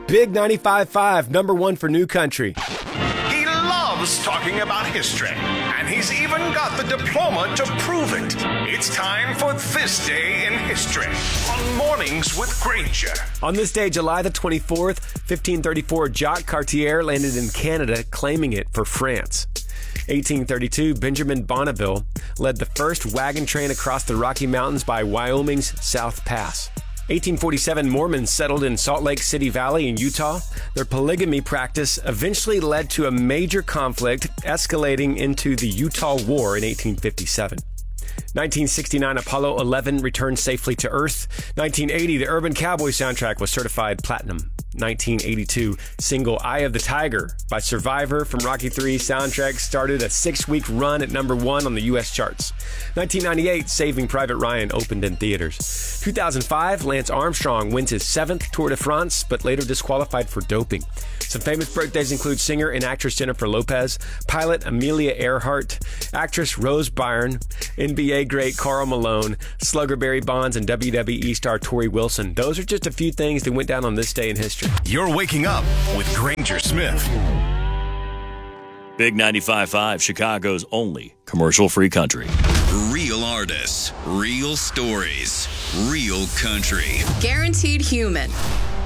Big 95.5, number one for New Country. He loves talking about history, and he's even got the diploma to prove it. It's time for This Day in History on Mornings with Granger. On this day, July the 24th, 1534, Jacques Cartier landed in Canada, claiming it for France. 1832, Benjamin Bonneville led the first wagon train across the Rocky Mountains by Wyoming's South Pass. 1847, Mormons settled in Salt Lake City Valley in Utah. Their polygamy practice eventually led to a major conflict, escalating into the Utah War in 1857. 1969, Apollo 11 returned safely to Earth. 1980, the Urban Cowboy soundtrack was certified platinum. 1982, single Eye of the Tiger by Survivor from Rocky III soundtrack started a 6-week run at number one on the U.S. charts. 1998, Saving Private Ryan opened in theaters. 2005, Lance Armstrong wins his 7th Tour de France, but later disqualified for doping. Some famous birthdays include singer and actress Jennifer Lopez, pilot Amelia Earhart, actress Rose Byrne, NBA great Karl Malone, slugger Barry Bonds, and WWE star Tori Wilson. Those are just a few things that went down on this day in history. You're waking up with Granger Smith. Big 95.5, Chicago's only commercial-free country. Real artists, real stories, real country. Guaranteed human.